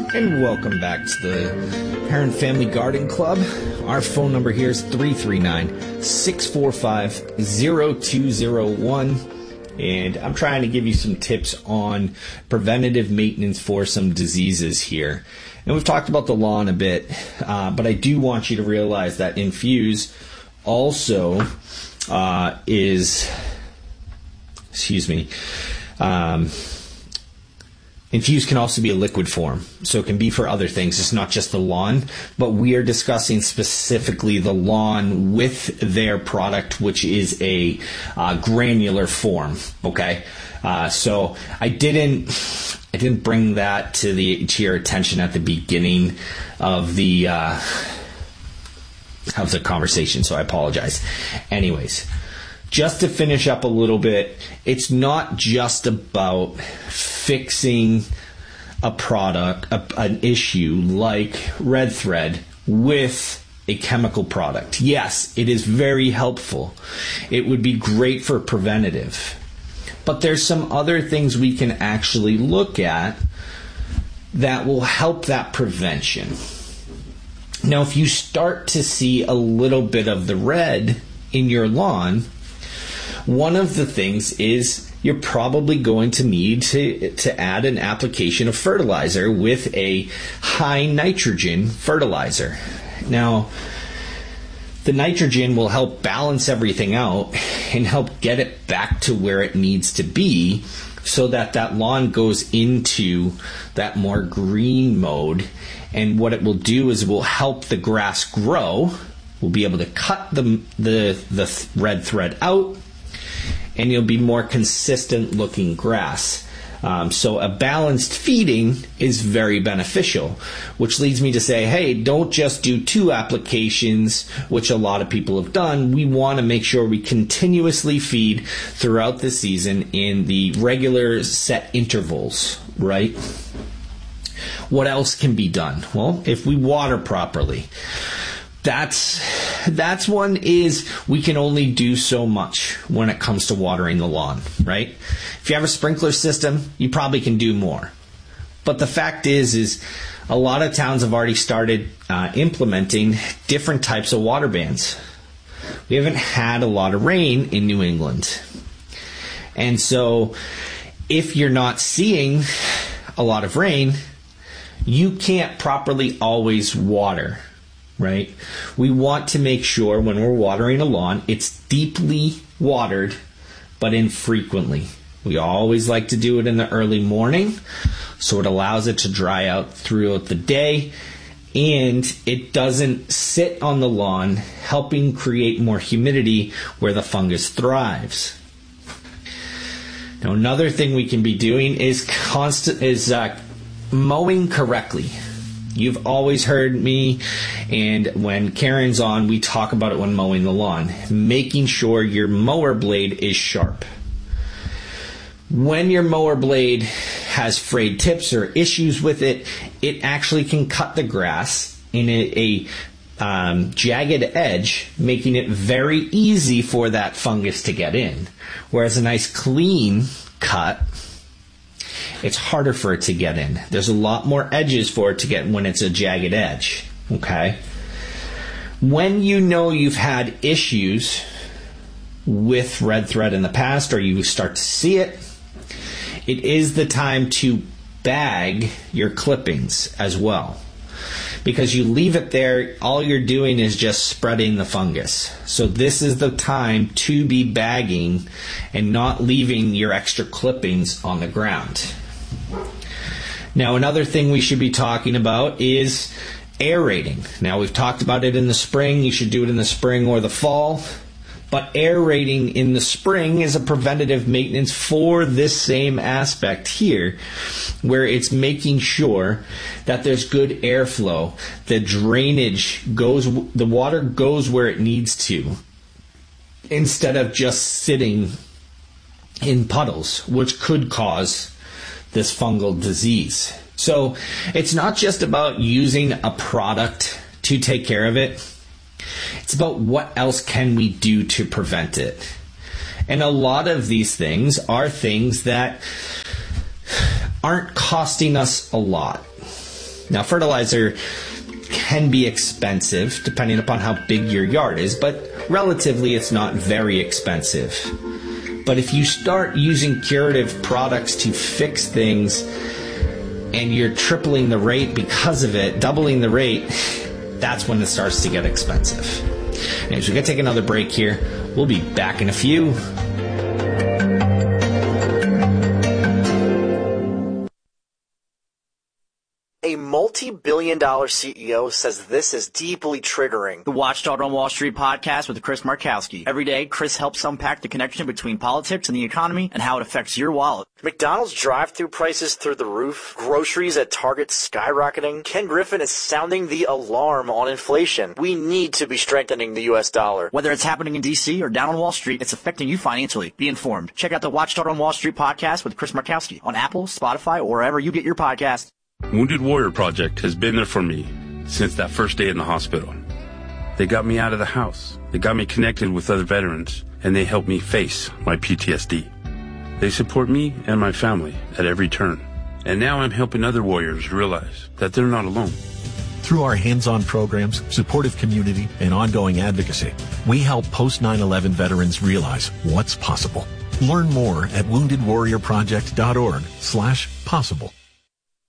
And welcome back to the Parent Family Garden Club. Our phone number here is 339-645-0201. And I'm trying to give you some tips on preventative maintenance for some diseases here. And we've talked about the lawn a bit, but I do want you to realize that Infuse also Infuse can also be a liquid form, so it can be for other things. It's not just the lawn, but we are discussing specifically the lawn with their product, which is a granular form. Okay, so I didn't bring that to your attention at the beginning of the conversation, so I apologize. Anyways. Just to finish up a little bit, it's not just about fixing a product, an issue like red thread with a chemical product. Yes, it is very helpful. It would be great for preventative. But there's some other things we can actually look at that will help that prevention. Now, if you start to see a little bit of the red in your lawn, one of the things is you're probably going to need to add an application of fertilizer with a high nitrogen fertilizer. Now, the nitrogen will help balance everything out and help get it back to where it needs to be so that lawn goes into that more green mode. And what it will do is it will help the grass grow. We'll be able to cut the red thread out, and you'll be more consistent looking grass. So a balanced feeding is very beneficial, which leads me to say, hey, don't just do 2 applications, which a lot of people have done. We want to make sure we continuously feed throughout the season in the regular set intervals, right? What else can be done? Well, if we water properly, that's one is we can only do so much when it comes to watering the lawn, right? If you have a sprinkler system, you probably can do more. But the fact is a lot of towns have already started implementing different types of water bans. We haven't had a lot of rain in New England. And so if you're not seeing a lot of rain, you can't properly always water. Right? We want to make sure when we're watering a lawn, it's deeply watered, but infrequently. We always like to do it in the early morning, so it allows it to dry out throughout the day, and it doesn't sit on the lawn, helping create more humidity where the fungus thrives. Now, another thing we can be doing is mowing correctly. You've always heard me, and when Karen's on, we talk about it when mowing the lawn. Making sure your mower blade is sharp. When your mower blade has frayed tips or issues with it, it actually can cut the grass in a jagged edge, making it very easy for that fungus to get in. Whereas a nice clean cut, it's harder for it to get in. There's a lot more edges for it to get when it's a jagged edge, okay? When you know you've had issues with red thread in the past, or you start to see it, it is the time to bag your clippings as well. Because you leave it there, all you're doing is just spreading the fungus. So this is the time to be bagging and not leaving your extra clippings on the ground. Now, another thing we should be talking about is aerating. Now, we've talked about it in the spring. You should do it in the spring or the fall. But aerating in the spring is a preventative maintenance for this same aspect here, where it's making sure that there's good airflow, the drainage goes, the water goes where it needs to, instead of just sitting in puddles, which could cause this fungal disease. So it's not just about using a product to take care of it. It's about what else can we do to prevent it. And a lot of these things are things that aren't costing us a lot. Now, fertilizer can be expensive depending upon how big your yard is, but relatively it's not very expensive. But if you start using curative products to fix things and you're tripling the rate because of it, doubling the rate, that's when it starts to get expensive. Anyways, we're going to take another break here. We'll be back in a few. A multi-billion-dollar CEO says this is deeply triggering. The Watchdog on Wall Street podcast with Chris Markowski. Every day, Chris helps unpack the connection between politics and the economy and how it affects your wallet. McDonald's drive-thru prices through the roof, groceries at Target skyrocketing. Ken Griffin is sounding the alarm on inflation. We need to be strengthening the U.S. dollar. Whether it's happening in D.C. or down on Wall Street, it's affecting you financially. Be informed. Check out the Watchdog on Wall Street podcast with Chris Markowski on Apple, Spotify, or wherever you get your podcast. Wounded Warrior Project has been there for me since that first day in the hospital. They got me out of the house. They got me connected with other veterans, and they helped me face my PTSD. They support me and my family at every turn. And now I'm helping other warriors realize that they're not alone. Through our hands-on programs, supportive community, and ongoing advocacy, we help post 9/11 veterans realize what's possible. Learn more at woundedwarriorproject.org/possible.